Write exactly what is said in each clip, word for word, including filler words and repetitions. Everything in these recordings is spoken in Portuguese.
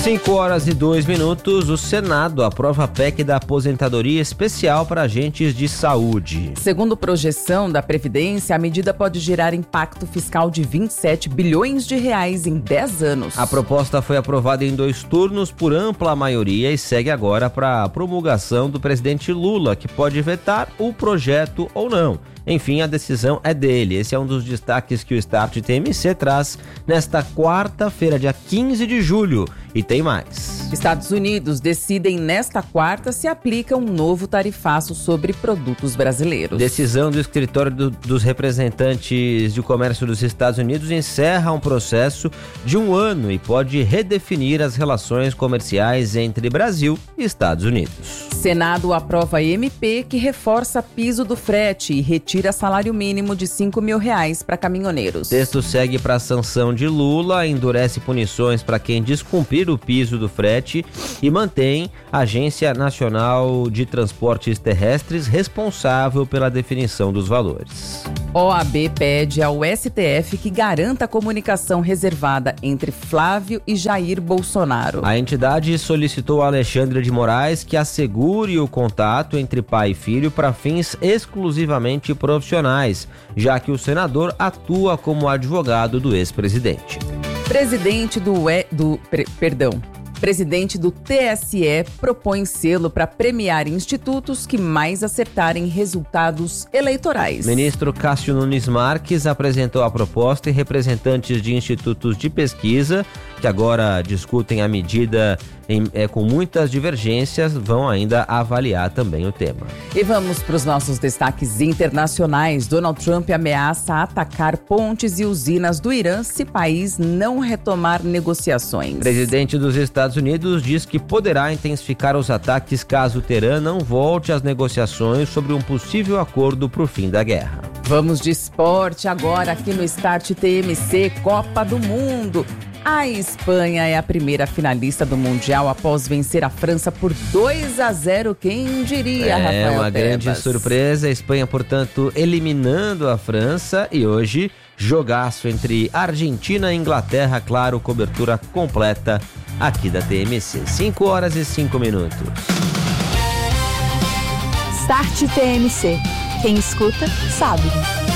cinco horas e dois minutos, o Senado aprova a P E C da aposentadoria especial para agentes de saúde. Segundo projeção da Previdência, a medida pode gerar impacto fiscal de vinte e sete bilhões de reais em dez anos. A proposta foi aprovada em dois turnos por ampla maioria e segue agora para a promulgação do presidente Lula, que pode vetar o projeto ou não. Enfim, a decisão é dele. Esse é um dos destaques que o Start T M C traz nesta quarta-feira, dia quinze de julho. E tem mais. Estados Unidos decidem nesta quarta se aplica um novo tarifaço sobre produtos brasileiros. Decisão do escritório do, dos representantes de comércio dos Estados Unidos encerra um processo de um ano e pode redefinir as relações comerciais entre Brasil e Estados Unidos. Senado aprova M P que reforça piso do frete e retira salário mínimo de cinco mil reais para caminhoneiros. Texto segue para a sanção de Lula, endurece punições para quem descumprir o piso do frete e mantém a Agência Nacional de Transportes Terrestres responsável pela definição dos valores. O A B pede ao S T F que garanta a comunicação reservada entre Flávio e Jair Bolsonaro. A entidade solicitou a Alexandre de Moraes que assegure o contato entre pai e filho para fins exclusivamente profissionais, já que o senador atua como advogado do ex-presidente. Presidente do, e, do pre, perdão, presidente do T S E propõe selo para premiar institutos que mais acertarem resultados eleitorais. Ministro Cássio Nunes Marques apresentou a proposta e representantes de institutos de pesquisa, que agora discutem a medida em, é, com muitas divergências, vão ainda avaliar também o tema. E vamos para os nossos destaques internacionais. Donald Trump ameaça atacar pontes e usinas do Irã se o país não retomar negociações. O presidente dos Estados Unidos diz que poderá intensificar os ataques caso o Teherã não volte às negociações sobre um possível acordo para o fim da guerra. Vamos de esporte agora aqui no Start T M C, Copa do Mundo. A Espanha é a primeira finalista do Mundial após vencer a França por dois a zero. Quem diria, é, Rafael É uma Tebas. grande surpresa. A Espanha, portanto, eliminando a França. E hoje, jogaço entre Argentina e Inglaterra. Claro, cobertura completa aqui da T M C. cinco horas e cinco minutos. Start T M C. Quem escuta, sabe.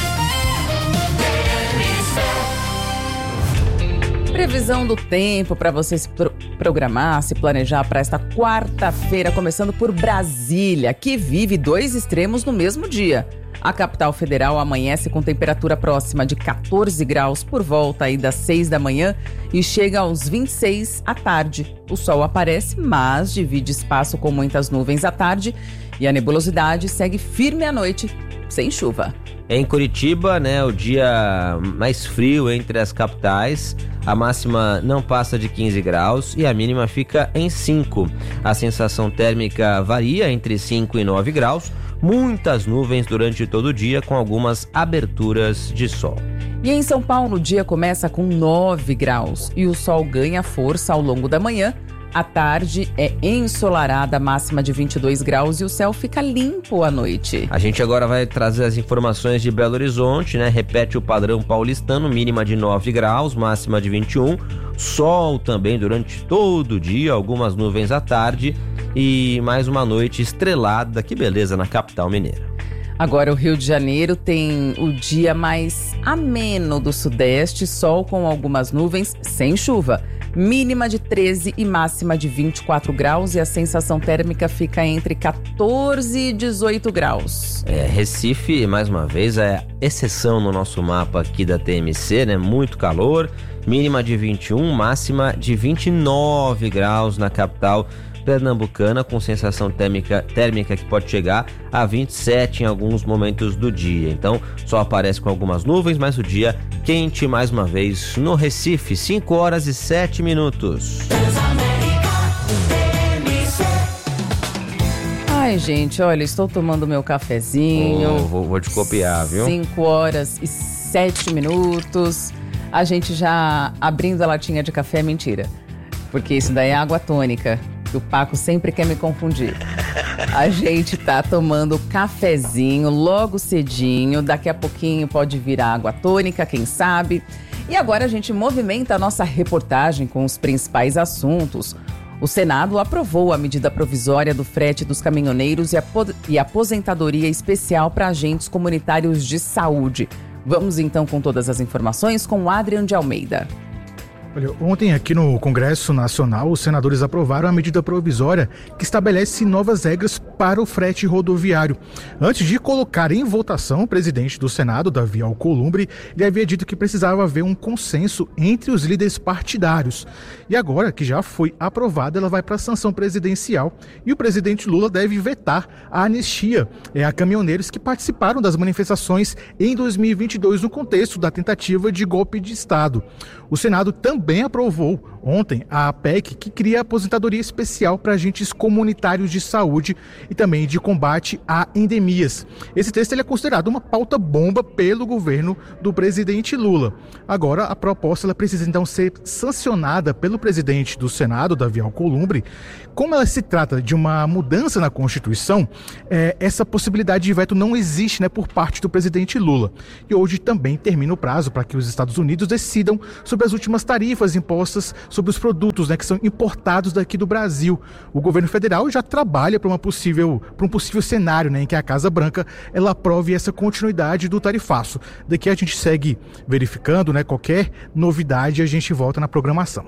Previsão do tempo para você se pro- programar, se planejar para esta quarta-feira, começando por Brasília, que vive dois extremos no mesmo dia. A capital federal amanhece com temperatura próxima de catorze graus por volta aí das seis da manhã e chega aos vinte e seis à tarde. O sol aparece, mas divide espaço com muitas nuvens à tarde e a nebulosidade segue firme à noite, sem chuva. Em Curitiba, né, o dia mais frio entre as capitais, a máxima não passa de quinze graus e a mínima fica em cinco. A sensação térmica varia entre cinco e nove graus, muitas nuvens durante todo o dia com algumas aberturas de sol. E em São Paulo, o dia começa com nove graus e o sol ganha força ao longo da manhã. À tarde é ensolarada, máxima de vinte e dois graus e o céu fica limpo à noite. A gente agora vai trazer as informações de Belo Horizonte, né? Repete o padrão paulistano, mínima de nove graus, máxima de vinte e um. Sol também durante todo o dia, algumas nuvens à tarde e mais uma noite estrelada. Que beleza na capital mineira. Agora o Rio de Janeiro tem o dia mais ameno do sudeste, sol com algumas nuvens, sem chuva. Mínima de treze e máxima de vinte e quatro graus e a sensação térmica fica entre catorze e dezoito graus. É, Recife, mais uma vez, é exceção no nosso mapa aqui da T M C, né? Muito calor, mínima de vinte e um, máxima de vinte e nove graus na capital pernambucana, com sensação térmica, térmica que pode chegar a vinte e sete em alguns momentos do dia. Então, só aparece com algumas nuvens, mas o dia quente mais uma vez no Recife, cinco horas e sete minutos. Ai, gente, olha, estou tomando meu cafezinho. Oh, vou, vou te copiar, viu? cinco horas e sete minutos. A gente já abrindo a latinha de café, mentira. Porque isso daí é água tônica. Que o Paco sempre quer me confundir. A gente tá tomando cafezinho logo cedinho, daqui a pouquinho pode vir a água tônica, quem sabe. E agora a gente movimenta a nossa reportagem com os principais assuntos. O Senado aprovou a medida provisória do frete dos caminhoneiros e a, e a aposentadoria especial para agentes comunitários de saúde. Vamos então com todas as informações com o Adrian de Almeida. Olha, ontem aqui no Congresso Nacional, os senadores aprovaram a medida provisória que estabelece novas regras para o frete rodoviário. Antes de colocar em votação, o presidente do Senado, Davi Alcolumbre, ele havia dito que precisava haver um consenso entre os líderes partidários. E agora que já foi aprovada, ela vai para a sanção presidencial e o presidente Lula deve vetar a anistia é, a caminhoneiros que participaram das manifestações em dois mil e vinte e dois no contexto da tentativa de golpe de Estado. O Senado também Também aprovou ontem a P E C que cria a aposentadoria especial para agentes comunitários de saúde e também de combate a endemias. Esse texto ele é considerado uma pauta bomba pelo governo do presidente Lula. Agora, a proposta ela precisa então ser sancionada pelo presidente do Senado, Davi Alcolumbre. Como ela se trata de uma mudança na Constituição, é, essa possibilidade de veto não existe, né, por parte do presidente Lula. E hoje também termina o prazo para que os Estados Unidos decidam sobre as últimas tarifas impostas sobre os produtos, né, que são importados daqui do Brasil. O governo federal já trabalha para uma possível, para um possível cenário, né, em que a Casa Branca ela aprove essa continuidade do tarifaço. Daqui a gente segue verificando, né, qualquer novidade, a gente volta na programação.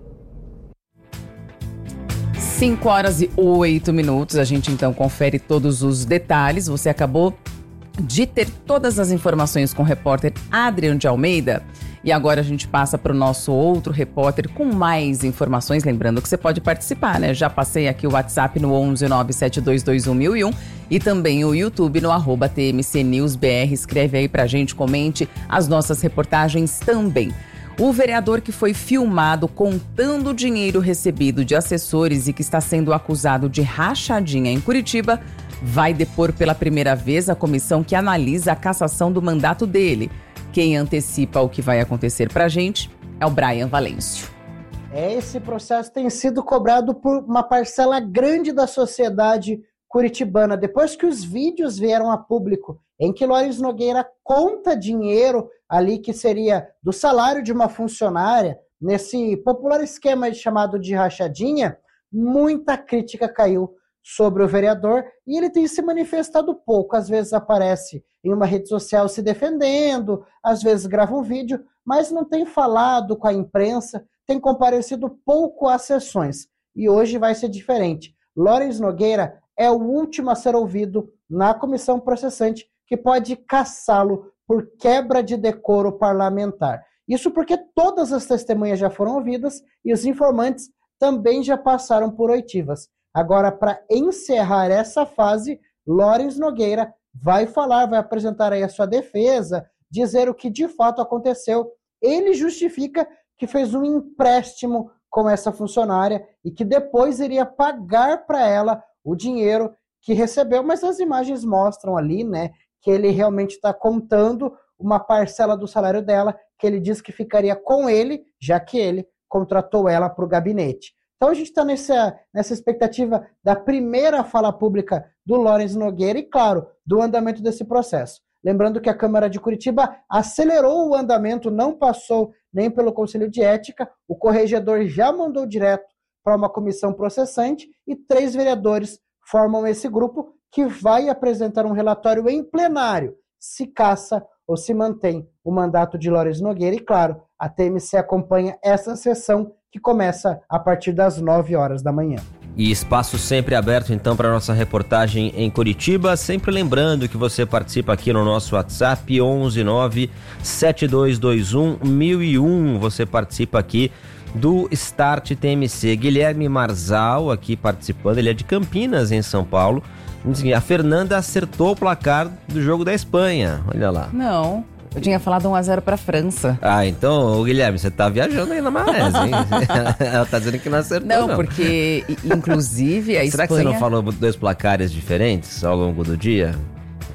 cinco horas e oito minutos, a gente então confere todos os detalhes. Você acabou de ter todas as informações com o repórter Adrian de Almeida. E agora a gente passa para o nosso outro repórter com mais informações. Lembrando que você pode participar, né? Já passei aqui o WhatsApp no onze nove sete dois dois um mil e um e também o YouTube no arroba T M C News B R. Escreve aí pra gente, comente as nossas reportagens também. O vereador que foi filmado contando o dinheiro recebido de assessores e que está sendo acusado de rachadinha em Curitiba vai depor pela primeira vez a comissão que analisa a cassação do mandato dele. Quem antecipa o que vai acontecer pra gente é o Brian Valêncio. Esse processo tem sido cobrado por uma parcela grande da sociedade curitibana. Depois que os vídeos vieram a público em que Loris Nogueira conta dinheiro ali que seria do salário de uma funcionária, nesse popular esquema chamado de rachadinha, muita crítica caiu sobre o vereador e ele tem se manifestado pouco. Às vezes aparece em uma rede social se defendendo, às vezes grava um vídeo, mas não tem falado com a imprensa, tem comparecido pouco às sessões. E hoje vai ser diferente. Loris Nogueira é o último a ser ouvido na comissão processante, que pode cassá-lo por quebra de decoro parlamentar. Isso porque todas as testemunhas já foram ouvidas e os informantes também já passaram por oitivas. Agora, para encerrar essa fase, Loris Nogueira vai falar, vai apresentar aí a sua defesa, dizer o que de fato aconteceu. Ele justifica que fez um empréstimo com essa funcionária e que depois iria pagar para ela o dinheiro que recebeu, mas as imagens mostram ali, né, que ele realmente está contando uma parcela do salário dela, que ele diz que ficaria com ele, já que ele contratou ela para o gabinete. Então a gente está nessa, nessa expectativa da primeira fala pública do Loris Nogueira e, claro, do andamento desse processo. Lembrando que a Câmara de Curitiba acelerou o andamento, não passou nem pelo Conselho de Ética, o corregedor já mandou direto para uma comissão processante e três vereadores formam esse grupo que vai apresentar um relatório em plenário, se caça ou se mantém o mandato de Loris Nogueira. E, claro, a T M C acompanha essa sessão que começa a partir das nove horas da manhã. E espaço sempre aberto, então, para a nossa reportagem em Curitiba. Sempre lembrando que você participa aqui no nosso WhatsApp, onze nove sete dois dois um mil e um. Você participa aqui do Start T M C. Guilherme Marzal aqui participando, ele é de Campinas, em São Paulo. A Fernanda acertou o placar do jogo da Espanha, olha lá. Não, eu tinha falado um a zero pra França. Ah, então, Guilherme, você tá viajando aí na maionese, hein? Ela tá dizendo que não acertou, não. Não, porque, inclusive, a Será Espanha... que você não falou dois placares diferentes ao longo do dia?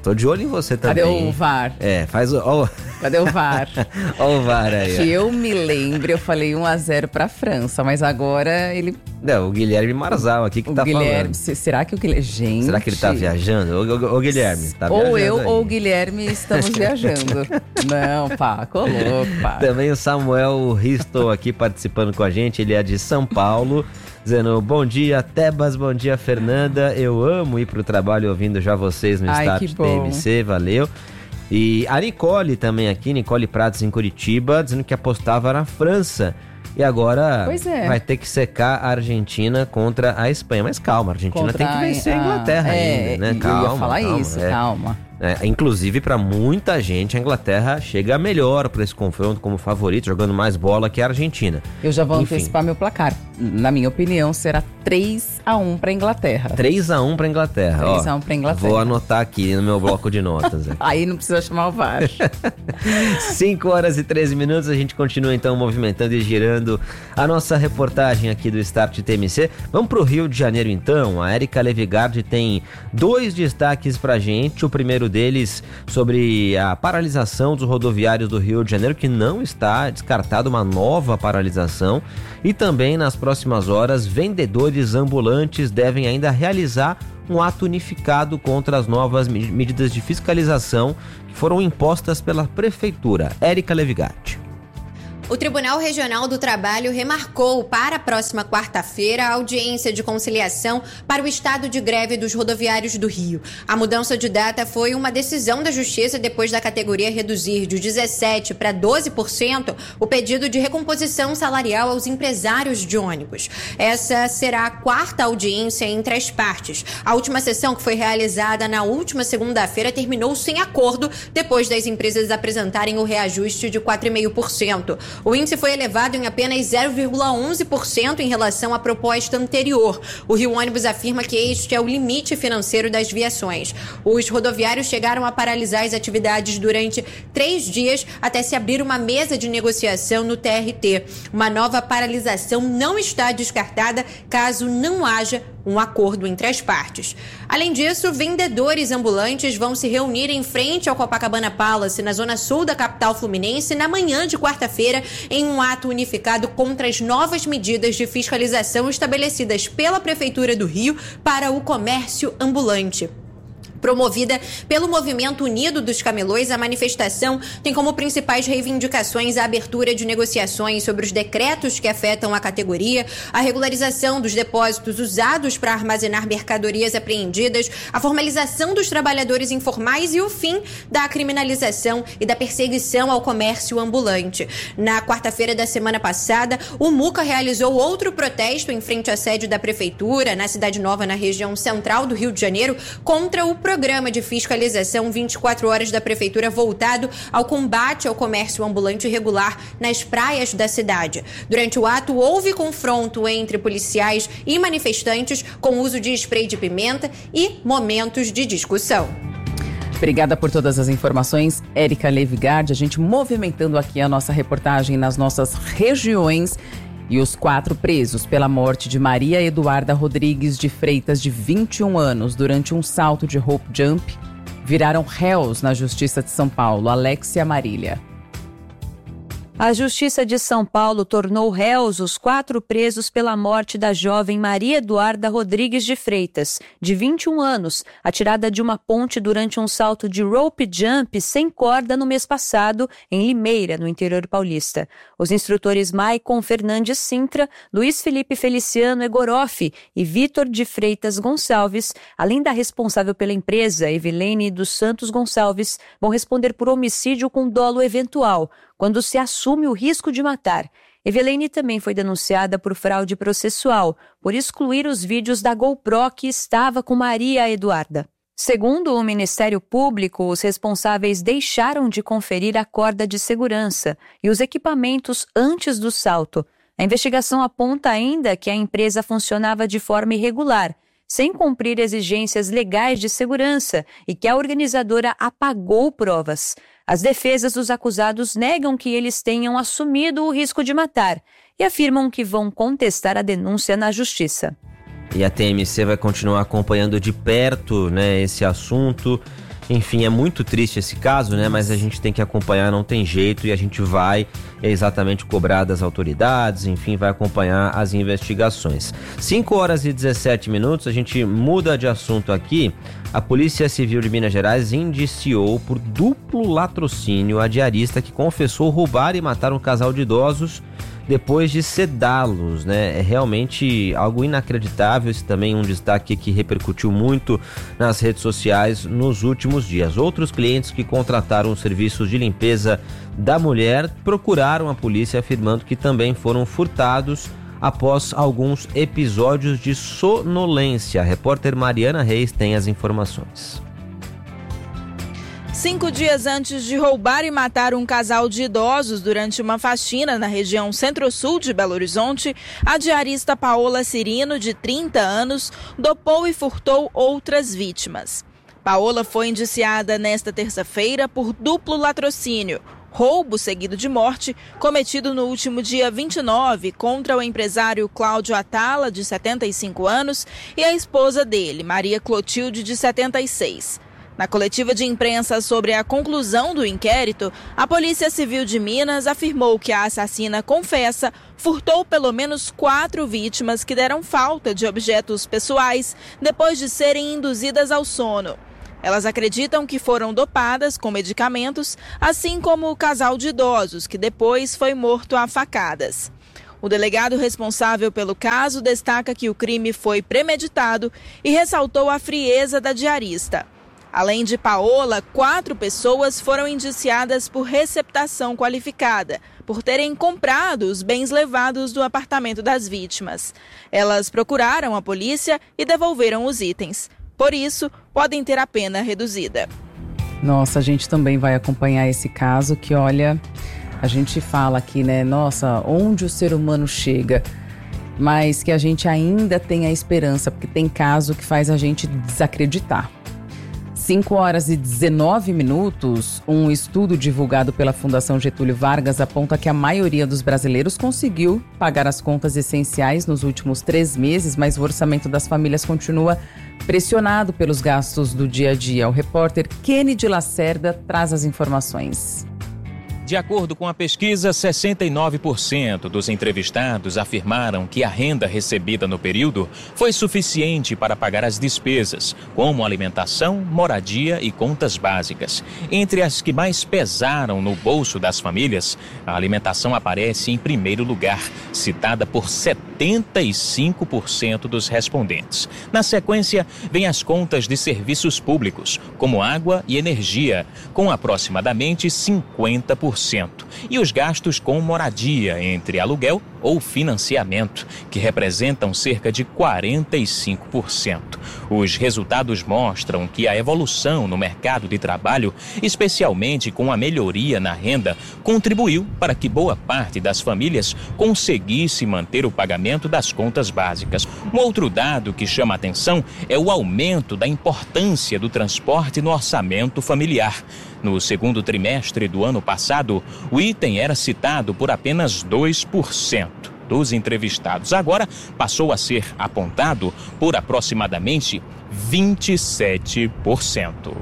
tô de olho em você também. Cadê o V A R? É, faz o... Ó, Cadê o V A R? ó o V A R aí. ó. Que eu me lembro, eu falei um a zero pra França, mas agora ele... Não, o Guilherme Marzal aqui que o tá Guilherme, falando. se- será que o Guilherme... Gente... Será que ele tá viajando? Ô, ô, ô, Guilherme, tá viajando Ou eu aí. ou o Guilherme estamos viajando. Não, pá, colou, pá. Também o Samuel Risto aqui participando com a gente, ele é de São Paulo, dizendo bom dia Tebas, bom dia Fernanda, eu amo ir pro trabalho ouvindo já vocês no Ai, Start que bom. T M C, valeu. E a Nicole também aqui, Nicole Pratos em Curitiba, dizendo que apostava na França. E agora Pois é. vai ter que secar a Argentina contra a Espanha. Mas calma, a Argentina Contra tem que vencer a Inglaterra é, ainda, né? eu Calma, ia falar calma, isso, é. calma. É, inclusive, para muita gente, a Inglaterra chega melhor para esse confronto como favorito, jogando mais bola que a Argentina. Eu já vou Enfim. antecipar meu placar. Na minha opinião, será três a um pra Inglaterra. três a um para Inglaterra. três ó. a um pra Inglaterra. Vou anotar aqui no meu bloco de notas. Aí não precisa chamar o V A R. cinco horas e treze minutos, a gente continua então movimentando e girando a nossa reportagem aqui do Start T M C. Vamos pro Rio de Janeiro então. A Érica Levigard tem dois destaques pra gente. O primeiro deles sobre a paralisação dos rodoviários do Rio de Janeiro, que não está descartada uma nova paralisação. E também nas próximas horas, vendedores ambulantes devem ainda realizar um ato unificado contra as novas me- medidas de fiscalização que foram impostas pela Prefeitura. Érica Levigatti. O Tribunal Regional do Trabalho remarcou para a próxima quarta-feira a audiência de conciliação para o estado de greve dos rodoviários do Rio. A mudança de data foi uma decisão da Justiça depois da categoria reduzir de dezessete por cento para doze por cento o pedido de recomposição salarial aos empresários de ônibus. Essa será a quarta audiência entre as partes. A última sessão, que foi realizada na última segunda-feira, terminou sem acordo depois das empresas apresentarem o reajuste de quatro vírgula cinco por cento. O índice foi elevado em apenas zero vírgula onze por cento em relação à proposta anterior. O Rio Ônibus afirma que este é o limite financeiro das viações. Os rodoviários chegaram a paralisar as atividades durante três dias até se abrir uma mesa de negociação no T R T. Uma nova paralisação não está descartada caso não haja um acordo entre as partes. Além disso, vendedores ambulantes vão se reunir em frente ao Copacabana Palace, na zona sul da capital fluminense, na manhã de quarta-feira, em um ato unificado contra as novas medidas de fiscalização estabelecidas pela Prefeitura do Rio para o comércio ambulante. Promovida pelo Movimento Unido dos Camelôs, a manifestação tem como principais reivindicações a abertura de negociações sobre os decretos que afetam a categoria, a regularização dos depósitos usados para armazenar mercadorias apreendidas, a formalização dos trabalhadores informais e o fim da criminalização e da perseguição ao comércio ambulante. Na quarta-feira da semana passada, o MUCA realizou outro protesto em frente à sede da Prefeitura, na Cidade Nova, na região central do Rio de Janeiro, contra o programa de fiscalização vinte e quatro horas da Prefeitura voltado ao combate ao comércio ambulante irregular nas praias da cidade. Durante o ato, houve confronto entre policiais e manifestantes com uso de spray de pimenta e momentos de discussão. Obrigada por todas as informações, Érica Levigard. A gente movimentando aqui a nossa reportagem nas nossas regiões. E os quatro presos pela morte de Maria Eduarda Rodrigues de Freitas, de vinte e um anos, durante um salto de rope jump, viraram réus na Justiça de São Paulo. Alexia Marília. A Justiça de São Paulo tornou réus os quatro presos pela morte da jovem Maria Eduarda Rodrigues de Freitas, de vinte e um anos, atirada de uma ponte durante um salto de rope jump sem corda no mês passado, em Limeira, no interior paulista. Os instrutores Maicon Fernandes Sintra, Luiz Felipe Feliciano Egoroff e Vitor de Freitas Gonçalves, além da responsável pela empresa, Evelene dos Santos Gonçalves, vão responder por homicídio com dolo eventual, quando se assume o risco de matar. Evelene também foi denunciada por fraude processual, por excluir os vídeos da GoPro que estava com Maria Eduarda. Segundo o Ministério Público, os responsáveis deixaram de conferir a corda de segurança e os equipamentos antes do salto. A investigação aponta ainda que a empresa funcionava de forma irregular, sem cumprir exigências legais de segurança e que a organizadora apagou provas. As defesas dos acusados negam que eles tenham assumido o risco de matar e afirmam que vão contestar a denúncia na Justiça. E a T M C vai continuar acompanhando de perto, né, esse assunto. Enfim, é muito triste esse caso, né? Mas a gente tem que acompanhar, não tem jeito, e a gente vai exatamente cobrar das autoridades, enfim, vai acompanhar as investigações. cinco horas e dezessete minutos, a gente muda de assunto aqui. A Polícia Civil de Minas Gerais indiciou por duplo latrocínio a diarista que confessou roubar e matar um casal de idosos depois de sedá-los, né? É realmente algo inacreditável. Esse também é um destaque que repercutiu muito nas redes sociais nos últimos dias. Outros clientes que contrataram os serviços de limpeza da mulher procuraram a polícia afirmando que também foram furtados após alguns episódios de sonolência. A repórter Mariana Reis tem as informações. Cinco dias antes de roubar e matar um casal de idosos durante uma faxina na região centro-sul de Belo Horizonte, a diarista Paola Cirino, de trinta anos, dopou e furtou outras vítimas. Paola foi indiciada nesta terça-feira por duplo latrocínio, roubo seguido de morte, cometido no último dia vinte e nove contra o empresário Cláudio Atala, de setenta e cinco anos, e a esposa dele, Maria Clotilde, de setenta e seis. Na coletiva de imprensa sobre a conclusão do inquérito, a Polícia Civil de Minas afirmou que a assassina confessa furtou pelo menos quatro vítimas que deram falta de objetos pessoais depois de serem induzidas ao sono. Elas acreditam que foram dopadas com medicamentos, assim como o casal de idosos, que depois foi morto a facadas. O delegado responsável pelo caso destaca que o crime foi premeditado e ressaltou a frieza da diarista. Além de Paola, quatro pessoas foram indiciadas por receptação qualificada, por terem comprado os bens levados do apartamento das vítimas. Elas procuraram a polícia e devolveram os itens. Por isso, podem ter a pena reduzida. Nossa, a gente também vai acompanhar esse caso que, olha, a gente fala aqui, né? Nossa, onde o ser humano chega? Mas que a gente ainda tem a esperança, porque tem caso que faz a gente desacreditar. cinco horas e dezenove minutos, um estudo divulgado pela Fundação Getúlio Vargas aponta que a maioria dos brasileiros conseguiu pagar as contas essenciais nos últimos três meses, mas o orçamento das famílias continua pressionado pelos gastos do dia a dia. O repórter Kennedy Lacerda traz as informações. De acordo com a pesquisa, sessenta e nove por cento dos entrevistados afirmaram que a renda recebida no período foi suficiente para pagar as despesas, como alimentação, moradia e contas básicas. Entre as que mais pesaram no bolso das famílias, a alimentação aparece em primeiro lugar, citada por setenta e cinco por cento dos respondentes. Na sequência, vem as contas de serviços públicos, como água e energia, com aproximadamente cinquenta por cento. E os gastos com moradia, entre aluguel ou financiamento, que representam cerca de quarenta e cinco por cento. Os resultados mostram que a evolução no mercado de trabalho, especialmente com a melhoria na renda, contribuiu para que boa parte das famílias conseguisse manter o pagamento das contas básicas. Um outro dado que chama a atenção é o aumento da importância do transporte no orçamento familiar. No segundo trimestre do ano passado, o item era citado por apenas dois por cento dos entrevistados. Agora passou a ser apontado por aproximadamente vinte e sete por cento.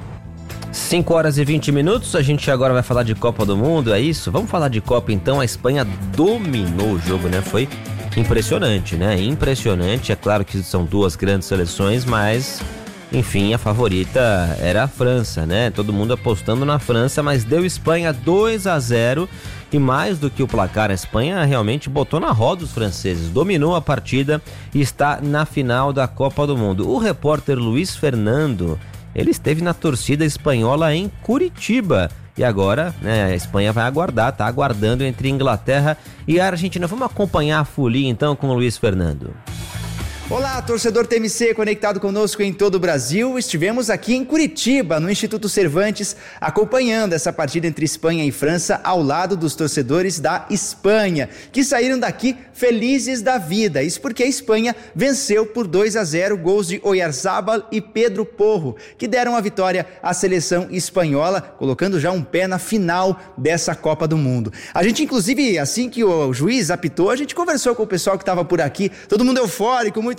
cinco horas e vinte minutos, a gente agora vai falar de Copa do Mundo, é isso? Vamos falar de Copa então. A Espanha dominou o jogo, né? Foi impressionante, né? Impressionante. É claro que são duas grandes seleções, mas... enfim, a favorita era a França, né? Todo mundo apostando na França, mas deu Espanha dois a zero e mais do que o placar, a Espanha realmente botou na roda os franceses, dominou a partida e está na final da Copa do Mundo. O repórter Luiz Fernando, ele esteve na torcida espanhola em Curitiba e agora, né, a Espanha vai aguardar, tá aguardando entre Inglaterra e a Argentina. Vamos acompanhar a folia então com o Luiz Fernando. Olá, torcedor T M C conectado conosco em todo o Brasil. Estivemos aqui em Curitiba, no Instituto Cervantes, acompanhando essa partida entre Espanha e França ao lado dos torcedores da Espanha, que saíram daqui felizes da vida. Isso porque a Espanha venceu por dois a zero, gols de Oyarzábal e Pedro Porro, que deram a vitória à seleção espanhola, colocando já um pé na final dessa Copa do Mundo. A gente, inclusive, assim que o juiz apitou, a gente conversou com o pessoal que estava por aqui, todo mundo eufórico, muito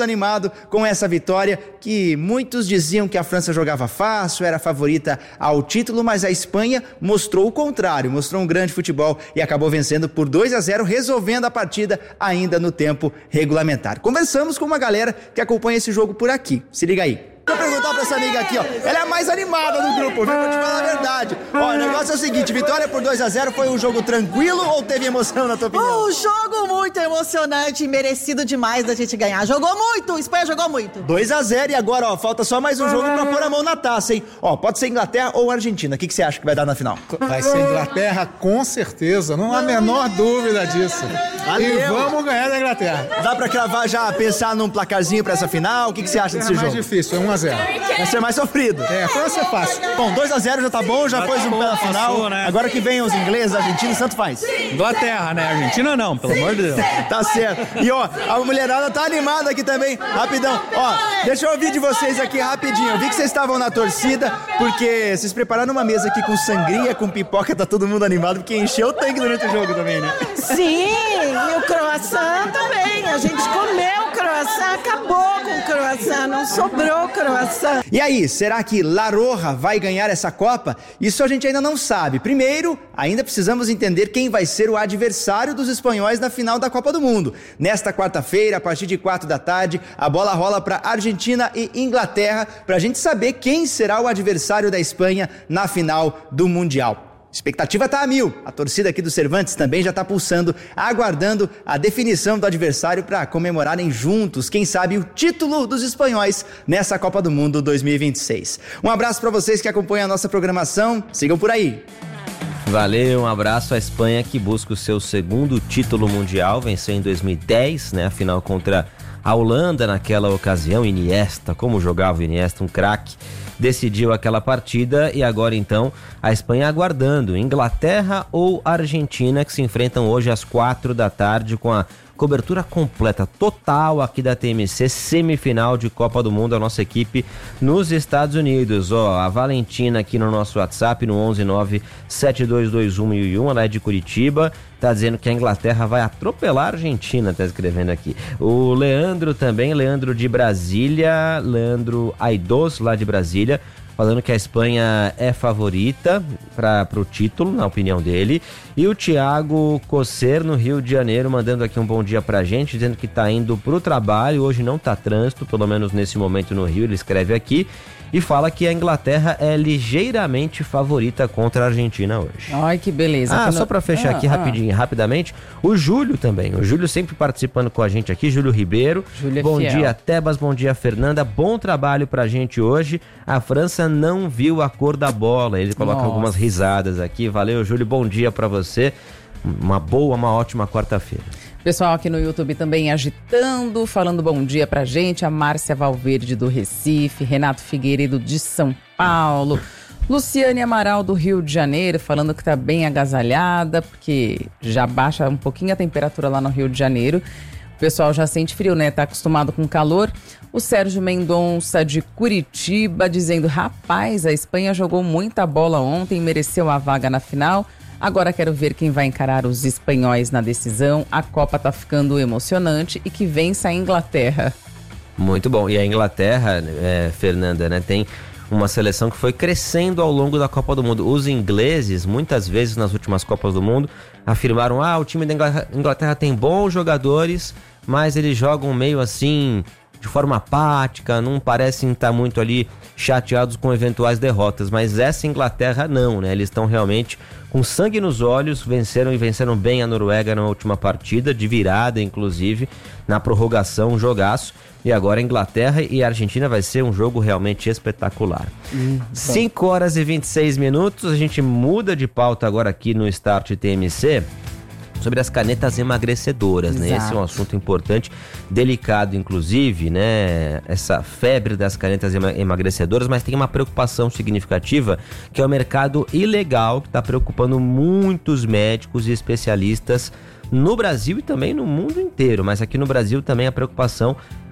muito animado com essa vitória, que muitos diziam que a França jogava fácil, era favorita ao título, mas a Espanha mostrou o contrário, mostrou um grande futebol e acabou vencendo por dois a zero, resolvendo a partida ainda no tempo regulamentar. Conversamos com uma galera que acompanha esse jogo por aqui. Se liga aí. Vou perguntar pra essa amiga aqui, ó. Ela é a mais animada do grupo, viu? Vou te falar a verdade. Ó, o negócio é o seguinte, vitória por dois a zero, foi um jogo tranquilo ou teve emoção, na tua opinião? Um jogo muito emocionante e merecido demais da gente ganhar. Jogou muito, a Espanha jogou muito. dois a zero e agora, ó, falta só mais um jogo pra pôr a mão na taça, hein? Ó, pode ser Inglaterra ou Argentina. O que, que você acha que vai dar na final? Vai ser Inglaterra, com certeza. Não há a menor dúvida disso. Valeu. E vamos ganhar da Inglaterra. Dá pra cravar já, pensar num placarzinho pra essa final? O que, que você acha desse é jogo? É mais difícil, é um a zero. Vai ser mais sofrido. É, vai ser fácil. Bom, dois a zero já tá bom, já, já pôs tá um pé na final. Passou, né? Agora que vem os ingleses, argentinos, tanto faz. Inglaterra, né? Argentina não, pelo amor de Deus. Tá certo. E ó, a mulherada tá animada aqui também. Rapidão. Ó, deixa eu ouvir de vocês aqui rapidinho. Eu vi que vocês estavam na torcida, porque vocês prepararam uma mesa aqui com sangria, com pipoca, tá todo mundo animado, porque encheu o tanque durante o jogo também, né? Sim, e o croissant também. A gente comeu o croissant, acabou com o croissant, não sobrou croissant. E aí, será que La Roja vai ganhar essa Copa? Isso a gente ainda não sabe. Primeiro, ainda precisamos entender quem vai ser o adversário dos espanhóis na final da Copa do Mundo. Nesta quarta-feira, a partir de quatro da tarde, a bola rola para Argentina e Inglaterra, para a gente saber quem será o adversário da Espanha na final do Mundial. Expectativa tá a mil. A torcida aqui do Cervantes também já tá pulsando, aguardando a definição do adversário para comemorarem juntos, quem sabe, o título dos espanhóis nessa Copa do Mundo dois mil e vinte e seis. Um abraço para vocês que acompanham a nossa programação. Sigam por aí. Valeu, um abraço à Espanha, que busca o seu segundo título mundial, venceu em dois mil e dez, né, a final contra a Holanda naquela ocasião. Iniesta, como jogava o Iniesta, um craque. Decidiu aquela partida e agora então a Espanha aguardando Inglaterra ou Argentina, que se enfrentam hoje às quatro da tarde com a cobertura completa, total aqui da T M C, semifinal de Copa do Mundo, a nossa equipe nos Estados Unidos. Ó, a Valentina aqui no nosso WhatsApp, no onze nove sete dois dois um mil e um, ela é de Curitiba, tá dizendo que a Inglaterra vai atropelar a Argentina, tá escrevendo aqui. O Leandro também, Leandro de Brasília, Leandro Aidos, lá de Brasília, falando que a Espanha é favorita para o título, na opinião dele. E o Thiago Cosser, no Rio de Janeiro, mandando aqui um bom dia pra gente, dizendo que tá indo pro trabalho, hoje não tá trânsito, pelo menos nesse momento no Rio, ele escreve aqui. E fala que a Inglaterra é ligeiramente favorita contra a Argentina hoje. Ai, que beleza. Ah, que só no... pra fechar ah, aqui ah. rapidinho, rapidamente, o Júlio também, o Júlio sempre participando com a gente aqui, Júlio Ribeiro. Júlio é bom fiel. dia, Tebas, bom dia, Fernanda, bom trabalho pra gente hoje. A França não viu a cor da bola, ele coloca Nossa. algumas risadas aqui. Valeu, Júlio, bom dia pra você. Uma boa, uma ótima quarta-feira. Pessoal aqui no YouTube também agitando, falando bom dia pra gente. A Márcia Valverde do Recife, Renato Figueiredo de São Paulo, Luciane Amaral do Rio de Janeiro, falando que tá bem agasalhada, porque já baixa um pouquinho a temperatura lá no Rio de Janeiro. O pessoal já sente frio, né? Tá acostumado com calor. O Sérgio Mendonça de Curitiba dizendo: rapaz, a Espanha jogou muita bola ontem, mereceu a vaga na final. Agora quero ver quem vai encarar os espanhóis na decisão. A Copa tá ficando emocionante e que vença a Inglaterra. Muito bom. E a Inglaterra, é, Fernanda, né, tem uma seleção que foi crescendo ao longo da Copa do Mundo. Os ingleses, muitas vezes nas últimas Copas do Mundo, afirmaram: ah, o time da Inglaterra tem bons jogadores, mas eles jogam meio assim, de forma apática, não parecem estar muito ali chateados com eventuais derrotas. Mas essa Inglaterra não, né? Eles estão realmente com sangue nos olhos, venceram e venceram bem a Noruega na última partida, de virada inclusive, na prorrogação, um jogaço. E agora a Inglaterra e a Argentina vai ser um jogo realmente espetacular. Hum, cinco horas e vinte e seis minutos, a gente muda de pauta agora aqui no Start T M C. Sobre as canetas emagrecedoras, né? Esse é um assunto importante, delicado inclusive, né? Essa febre das canetas emagrecedoras, mas tem uma preocupação significativa, que é o mercado ilegal, que está preocupando muitos médicos e especialistas no Brasil e também no mundo inteiro. Mas aqui no Brasil também a preocupação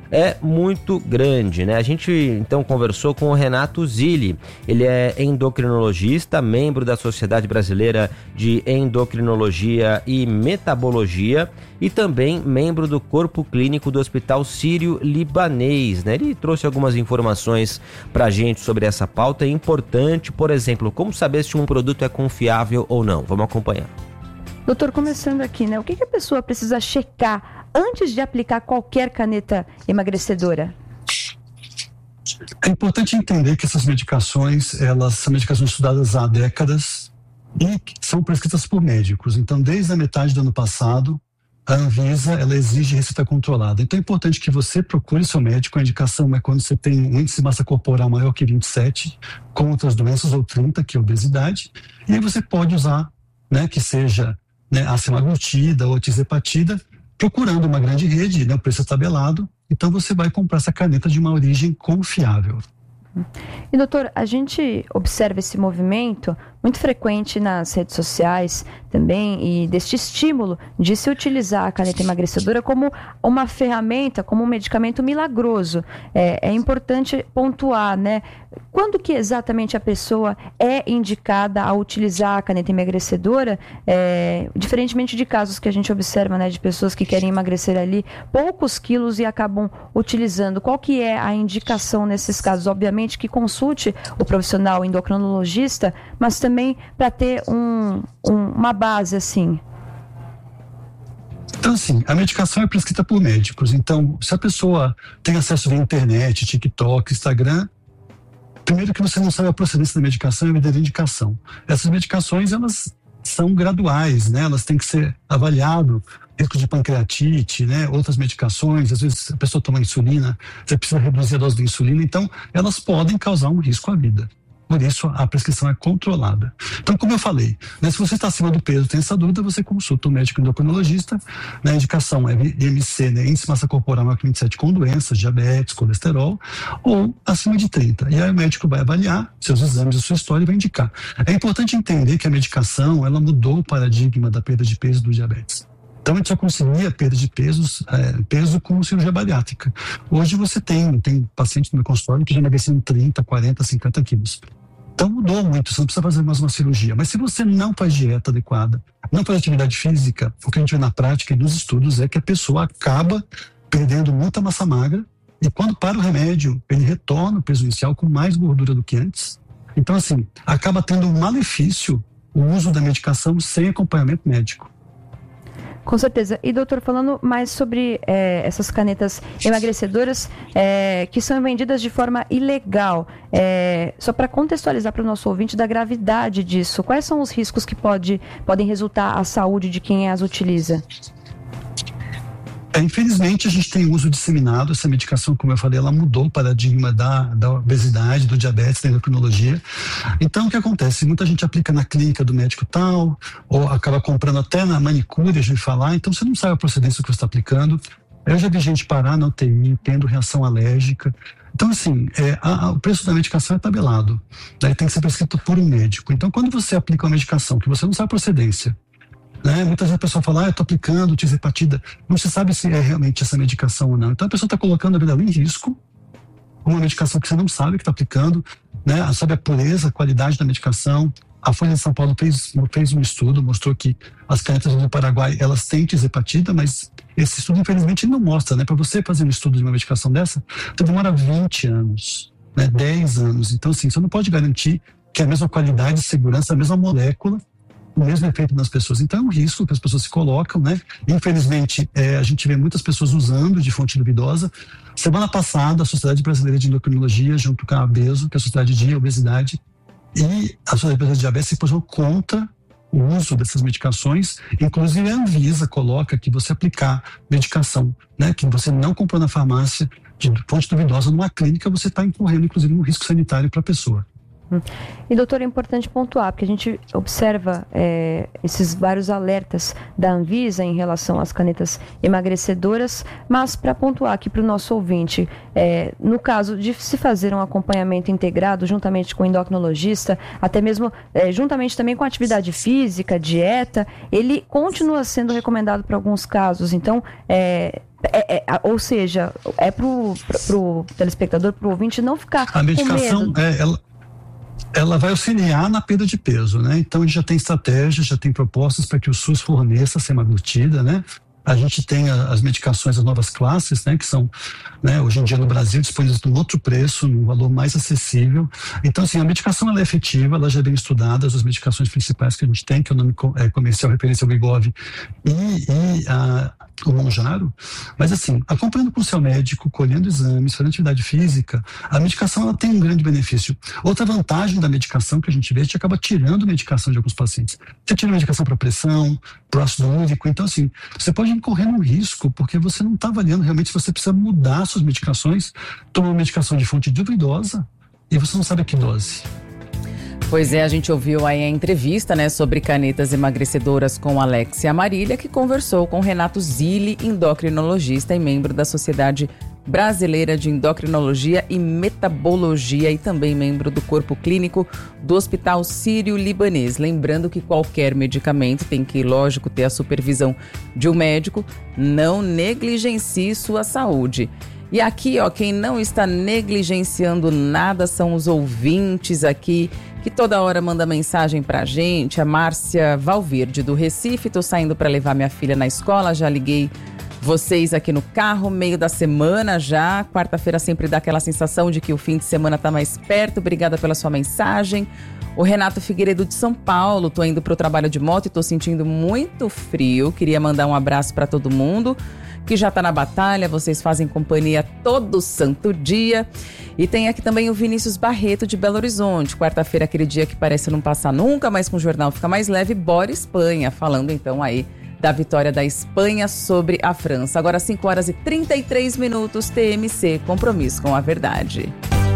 é muito grande, né? A gente então conversou com o Renato Zilli, ele é endocrinologista, membro da Sociedade Brasileira de Endocrinologia e Metabologia e também membro do Corpo Clínico do Hospital Sírio-Libanês, né? Ele trouxe algumas informações pra gente sobre essa pauta importante, por exemplo, como saber se um produto é confiável ou não. Vamos acompanhar. Doutor, começando aqui, né? O que, que a pessoa precisa checar antes de aplicar qualquer caneta emagrecedora? É importante entender que essas medicações, elas são medicações estudadas há décadas e são prescritas por médicos. Então, desde a metade do ano passado, a Anvisa, ela exige receita controlada. Então, é importante que você procure seu médico. A indicação é quando você tem um índice de massa corporal maior que vinte e sete, com outras doenças, ou trinta, que é obesidade. E aí você pode usar, né, que seja, né, a semaglutida ou a tirzepatida, procurando uma grande rede, né, o preço é tabelado. Então, você vai comprar essa caneta de uma origem confiável. E doutor, a gente observa esse movimento muito frequente nas redes sociais também, e deste estímulo de se utilizar a caneta emagrecedora como uma ferramenta, como um medicamento milagroso. É, é importante pontuar, né? Quando que exatamente a pessoa é indicada a utilizar a caneta emagrecedora, é, diferentemente de casos que a gente observa, né, de pessoas que querem emagrecer ali poucos quilos e acabam utilizando. Qual que é a indicação nesses casos? Obviamente que consulte o profissional endocrinologista, mas também para ter um, um, uma base assim. Então, assim, a medicação é prescrita por médicos. Então, se a pessoa tem acesso à internet, TikTok, Instagram, primeiro que você não sabe a procedência da medicação e a verdadeira indicação. Essas medicações, elas são graduais, né? Elas têm que ser avaliadas, risco de pancreatite, né? Outras medicações, às vezes a pessoa toma insulina, você precisa reduzir a dose de insulina, então elas podem causar um risco à vida. Por isso, a prescrição é controlada. Então, como eu falei, né, se você está acima do peso, tem essa dúvida, você consulta o médico endocrinologista. Né, a indicação é I M C, né, índice de massa corporal maior que vinte e sete, com doenças, diabetes, colesterol, ou acima de trinta. E aí o médico vai avaliar seus exames, a sua história e vai indicar. É importante entender que a medicação, ela mudou o paradigma da perda de peso do diabetes. Então, a gente já conseguia perda de pesos, é, peso com cirurgia bariátrica. Hoje você tem, tem paciente no meu consultório que já emagreceram trinta, quarenta, cinquenta quilos. Então mudou muito, você não precisa fazer mais uma cirurgia. Mas se você não faz dieta adequada, não faz atividade física, o que a gente vê na prática e nos estudos é que a pessoa acaba perdendo muita massa magra e quando para o remédio, ele retorna o peso inicial com mais gordura do que antes. Então, assim, acaba tendo um malefício o uso da medicação sem acompanhamento médico. Com certeza. E doutor, falando mais sobre é, essas canetas emagrecedoras é, que são vendidas de forma ilegal, é, só para contextualizar para o nosso ouvinte da gravidade disso, quais são os riscos que pode, podem resultar à saúde de quem as utiliza? É, infelizmente, a gente tem uso disseminado. Essa medicação, como eu falei, ela mudou o paradigma da, da obesidade, do diabetes, da endocrinologia. Então, o que acontece? Muita gente aplica na clínica do médico tal, ou acaba comprando até na manicure, a gente falar. Então, você não sabe a procedência que você está aplicando. Eu já vi gente parar na U T I, tendo reação alérgica. Então, assim, é, a, a, o preço da medicação é tabelado. Daí tem que ser prescrito por um médico. Então, quando você aplica uma medicação que você não sabe a procedência, né? Muitas vezes a pessoa fala, ah, eu estou aplicando tirzepatida, não se sabe se é realmente essa medicação ou não. Então a pessoa está colocando a vida em risco, uma medicação que você não sabe que está aplicando, né? Sabe a pureza, a qualidade da medicação. A Folha de São Paulo fez, fez um estudo, mostrou que as canetas do Paraguai, elas têm tirzepatida, mas esse estudo infelizmente não mostra, né? Para você fazer um estudo de uma medicação dessa, então demora vinte anos, né? dez anos. Então, assim, você não pode garantir que é a mesma qualidade, segurança, a mesma molécula, o mesmo efeito nas pessoas. Então é um risco que as pessoas se colocam, né? Infelizmente, é, a gente vê muitas pessoas usando de fonte duvidosa. Semana passada, a Sociedade Brasileira de Endocrinologia, junto com a ABESO, que é a Sociedade de Obesidade, e a Sociedade Brasileira de Diabetes se posicionou contra o uso dessas medicações. Inclusive a Anvisa coloca que você aplicar medicação, né, que você não comprou na farmácia, de fonte duvidosa, numa clínica, você está incorrendo, inclusive, um risco sanitário para a pessoa. E, doutor, é importante pontuar, porque a gente observa é, esses vários alertas da Anvisa em relação às canetas emagrecedoras, mas para pontuar aqui para o nosso ouvinte, é, no caso de se fazer um acompanhamento integrado juntamente com o endocrinologista, até mesmo é, juntamente também com a atividade física, dieta, ele continua sendo recomendado para alguns casos. Então, é, É, é, ou seja, é para o telespectador, para o ouvinte não ficar a medicação, com medo. É, ela, ela vai auxiliar na perda de peso, né? Então a gente já tem estratégias, já tem propostas para que o SUS forneça semaglutida, né? A gente tem a, as medicações, as novas classes, né? Que são, né, hoje em dia no Brasil, disponíveis num outro preço, num valor mais acessível. Então, assim, a medicação ela é efetiva, ela já é bem estudada, as medicações principais que a gente tem, que é o nome é, comercial referência ao Wegovy e, e a o Mounjaro, mas assim, acompanhando com o seu médico, colhendo exames, fazendo atividade física, a medicação ela tem um grande benefício. Outra vantagem da medicação que a gente vê, a gente acaba tirando medicação de alguns pacientes. Você tira medicação para pressão, para ácido úrico, então assim, você pode incorrer um risco, porque você não está avaliando realmente se você precisa mudar suas medicações, tomar uma medicação de fonte duvidosa e você não sabe a que dose. Pois é, a gente ouviu aí a entrevista, né, sobre canetas emagrecedoras com Alexia Marília, que conversou com Renato Zilli, endocrinologista e membro da Sociedade Brasileira de Endocrinologia e Metabologia e também membro do Corpo Clínico do Hospital Sírio-Libanês. Lembrando que qualquer medicamento tem que, lógico, ter a supervisão de um médico, não negligencie sua saúde. E aqui, ó, quem não está negligenciando nada são os ouvintes aqui, que toda hora manda mensagem pra gente. A Márcia Valverde, do Recife. Tô saindo para levar minha filha na escola, já liguei vocês aqui no carro, meio da semana já. Quarta-feira sempre dá aquela sensação de que o fim de semana tá mais perto. Obrigada pela sua mensagem. O Renato Figueiredo de São Paulo. Tô indo pro trabalho de moto e tô sentindo muito frio. Queria mandar um abraço para todo mundo que já tá na batalha, vocês fazem companhia todo santo dia. E tem aqui também o Vinícius Barreto de Belo Horizonte. Quarta-feira, aquele dia que parece não passar nunca, mas com o jornal fica mais leve. Bora Espanha, falando então aí da vitória da Espanha sobre a França. Agora cinco horas e trinta e três minutos, T M C, compromisso com a verdade.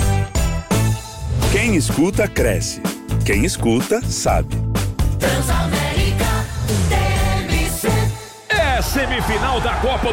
Quem escuta, cresce. Quem escuta, sabe. Transamérica, T M C. É semifinal da Copa